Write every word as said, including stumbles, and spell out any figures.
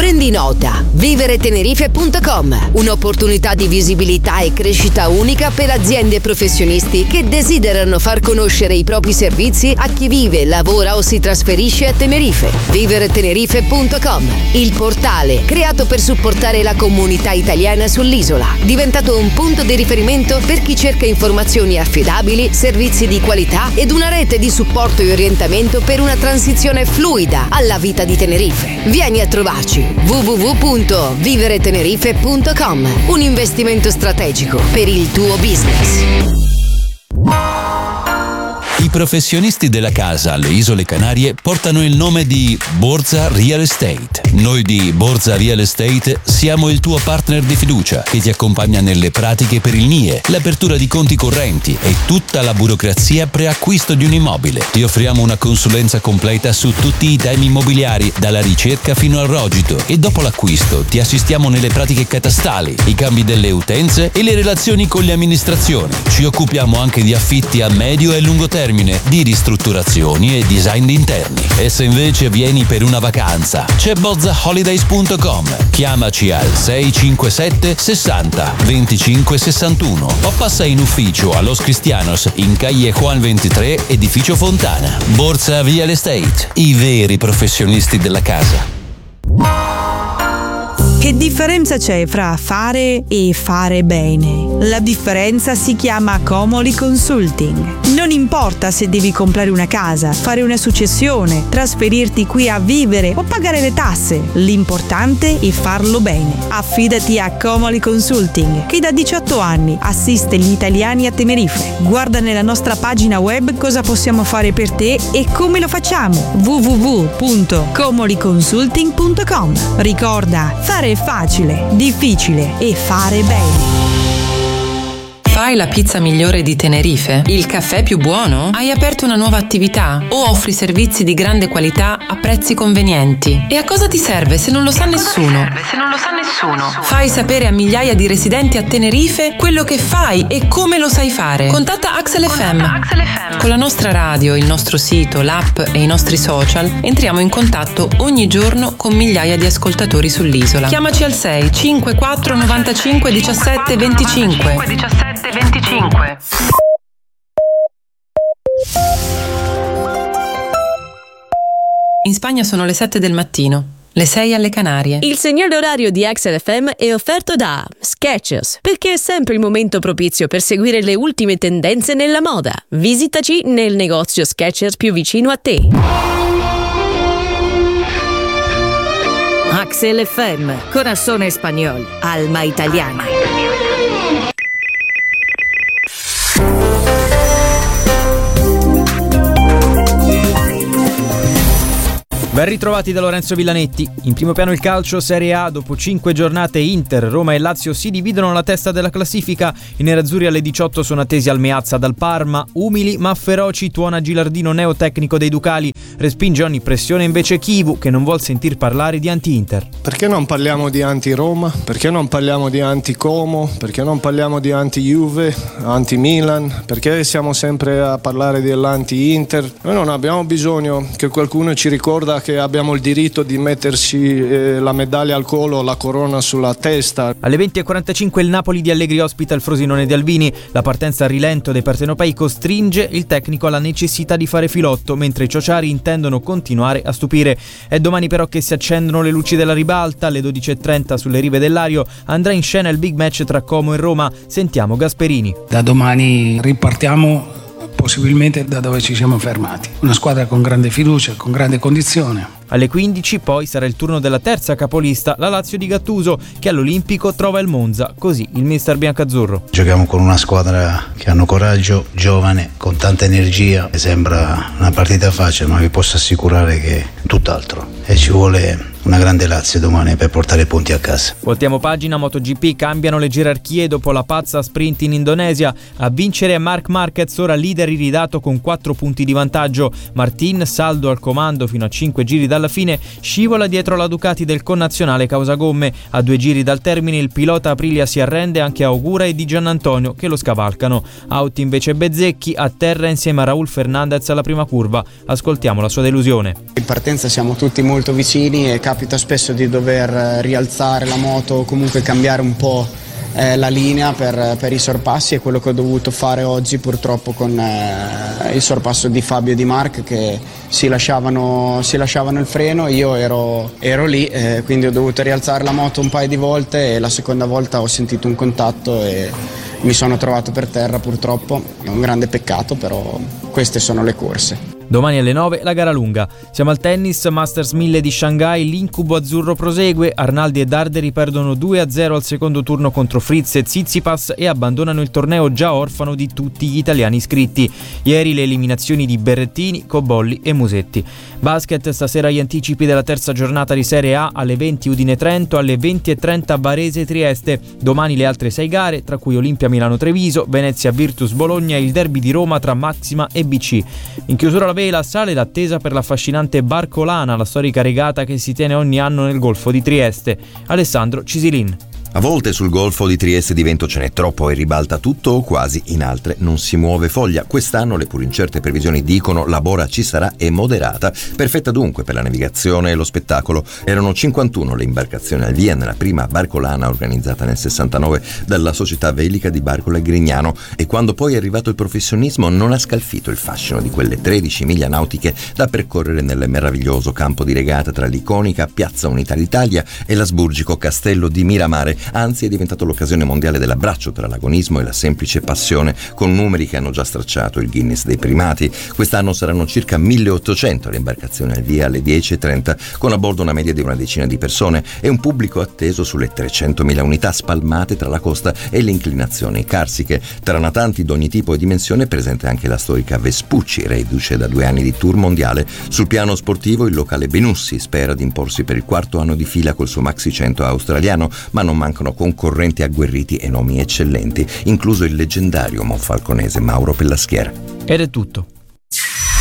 Prendi nota, vivere tenerife punto com, un'opportunità di visibilità e crescita unica per aziende e professionisti che desiderano far conoscere i propri servizi a chi vive, lavora o si trasferisce a Tenerife. vivere tenerife punto com, il portale creato per supportare la comunità italiana sull'isola, diventato un punto di riferimento per chi cerca informazioni affidabili, servizi di qualità ed una rete di supporto e orientamento per una transizione fluida alla vita di Tenerife. Vieni a trovarci w w w punto vivere tenerife punto com, un investimento strategico per il tuo business. I professionisti della casa alle Isole Canarie portano il nome di Borza Real Estate. Noi di Borza Real Estate siamo il tuo partner di fiducia che ti accompagna nelle pratiche per il N I E, l'apertura di conti correnti e tutta la burocrazia preacquisto di un immobile. Ti offriamo una consulenza completa su tutti i temi immobiliari, dalla ricerca fino al rogito, e dopo l'acquisto ti assistiamo nelle pratiche catastali, i cambi delle utenze e le relazioni con le amministrazioni. Ci occupiamo anche di affitti a medio e lungo termine, di ristrutturazioni e design interni. E se invece vieni per una vacanza, c'è bozza holidays punto com. Chiamaci al sei cinque sette sessanta venticinque sessantuno o passa in ufficio a Los Cristianos in Calle Juan ventitré, edificio Fontana. Borza Real Estate, i veri professionisti della casa. Che differenza c'è fra fare e fare bene? La differenza si chiama Comoli Consulting. Non importa se devi comprare una casa, fare una successione, trasferirti qui a vivere o pagare le tasse, l'importante è farlo bene. Affidati a Comoli Consulting, che da diciotto anni assiste gli italiani a Tenerife. Guarda nella nostra pagina web cosa possiamo fare per te e come lo facciamo. w w w punto comoli consulting punto com. Ricorda, fare è facile, difficile e fare bene. Fai la pizza migliore di Tenerife? Il caffè più buono? Hai aperto una nuova attività? O offri servizi di grande qualità a prezzi convenienti? E a cosa ti serve se non lo sa nessuno? Se non lo sa nessuno. Fai sapere a migliaia di residenti a Tenerife quello che fai e come lo sai fare. Contatta Axel F M. Axel F M. Con la nostra radio, il nostro sito, l'app e i nostri social entriamo in contatto ogni giorno con migliaia di ascoltatori sull'isola. Chiamaci al sei cinquantaquattro novantacinque diciassette venticinque. diciassette venticinque. In Spagna sono le sette del mattino, le sei alle Canarie. Il segnale orario di Axel F M è offerto da Skechers, perché è sempre il momento propizio per seguire le ultime tendenze nella moda. Visitaci nel negozio Skechers più vicino a te. Axel F M, corazón español, alma italiana. Ben ritrovati da Lorenzo Villanetti. In primo piano il calcio Serie A. Dopo cinque giornate Inter, Roma e Lazio si dividono la testa della classifica. I nerazzurri alle diciotto sono attesi al Meazza dal Parma. Umili ma feroci tuona Gilardino, neotecnico dei Ducali. Respinge ogni pressione invece Chivu, che non vuol sentir parlare di anti-Inter. Perché non parliamo di anti-Roma? Perché non parliamo di anti-Como? Perché non parliamo di anti-Juve, anti-Milan? Perché siamo sempre a parlare dell'anti-Inter? Noi non abbiamo bisogno che qualcuno ci ricorda che abbiamo il diritto di metterci eh, la medaglia al collo, la corona sulla testa. Alle venti e quarantacinque il Napoli di Allegri ospita il Frosinone di Albini. La partenza a rilento dei partenopei costringe il tecnico alla necessità di fare filotto, mentre i ciociari intendono continuare a stupire. È domani però che si accendono le luci della ribalta. Alle dodici e trenta sulle rive del Lario andrà in scena il big match tra Como e Roma. Sentiamo Gasperini. Da domani ripartiamo possibilmente da dove ci siamo fermati. Una squadra con grande fiducia, con grande condizione. Alle quindici poi sarà il turno della terza capolista, la Lazio di Gattuso, che all'Olimpico trova il Monza, così il mister biancazzurro. Giochiamo con una squadra che hanno coraggio, giovane, con tanta energia. Sembra una partita facile, ma vi posso assicurare che è tutt'altro e ci vuole una grande Lazio domani per portare punti a casa. Voltiamo pagina. MotoGP, cambiano le gerarchie dopo la pazza sprint in Indonesia. A vincere è Marc Marquez, ora leader iridato con quattro punti di vantaggio. Martin saldo al comando fino a cinque giri da alla fine scivola dietro la Ducati del connazionale causa gomme. A due giri dal termine il pilota Aprilia si arrende anche a Ogura e Di Giannantonio che lo scavalcano. Out invece Bezzecchi a terra insieme a Raul Fernandez alla prima curva. Ascoltiamo la sua delusione. In partenza siamo tutti molto vicini e capita spesso di dover rialzare la moto o comunque cambiare un po' eh, la linea per, per i sorpassi. È quello che ho dovuto fare oggi purtroppo con eh, il sorpasso di Fabio e di Marc che si lasciavano, si lasciavano il freno. Io ero, ero lì, eh, quindi ho dovuto rialzare la moto un paio di volte e la seconda volta ho sentito un contatto e mi sono trovato per terra purtroppo. È un grande peccato, però queste sono le corse. Domani alle nove la gara lunga. Siamo al tennis, Masters mille di Shanghai, l'incubo azzurro prosegue. Arnaldi e Darderi perdono due a zero al secondo turno contro Fritz e Tsitsipas e abbandonano il torneo già orfano di tutti gli italiani iscritti. Ieri le eliminazioni di Berrettini, Cobolli e Musetti. Basket, stasera gli anticipi della terza giornata di Serie A alle venti Udine Trento, alle venti e trenta Varese Trieste. Domani le altre sei gare, tra cui Olimpia Milano Treviso, Venezia Virtus Bologna e il derby di Roma tra Maxima e B C. In chiusura la vela sale l'attesa per l'affascinante Barcolana, la storica regata che si tiene ogni anno nel Golfo di Trieste. Alessandro Cisilin. A volte sul Golfo di Trieste di vento ce n'è troppo e ribalta tutto o quasi, in altre non si muove foglia. Quest'anno le pur incerte previsioni dicono la bora ci sarà e moderata, perfetta dunque per la navigazione e lo spettacolo. Erano cinquantuno le imbarcazioni al via nella prima Barcolana organizzata nel sessantanove dalla società velica di Barcola e Grignano, e quando poi è arrivato il professionismo non ha scalfito il fascino di quelle tredici miglia nautiche da percorrere nel meraviglioso campo di regata tra l'iconica Piazza Unità d'Italia e l'asburgico Castello di Miramare. Anzi, è diventato l'occasione mondiale dell'abbraccio tra l'agonismo e la semplice passione, con numeri che hanno già stracciato il Guinness dei primati. Quest'anno saranno circa milleottocento le imbarcazioni al via alle dieci e trenta, con a bordo una media di una decina di persone e un pubblico atteso sulle trecentomila unità spalmate tra la costa e le inclinazioni carsiche. Tra natanti d'ogni tipo e dimensione è presente anche la storica Vespucci, reduce da due anni di tour mondiale. Sul piano sportivo il locale Benussi spera di imporsi per il quarto anno di fila col suo Maxi cento australiano, ma non mancano concorrenti agguerriti e nomi eccellenti, incluso il leggendario monfalconese Mauro Pellaschiera. Ed è tutto.